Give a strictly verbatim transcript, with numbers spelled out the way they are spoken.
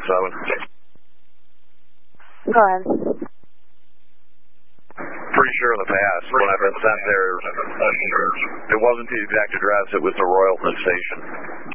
oh seven. Go ahead. Pretty sure in the past, when I've been sent there, it wasn't the exact address, it was the Royalton station.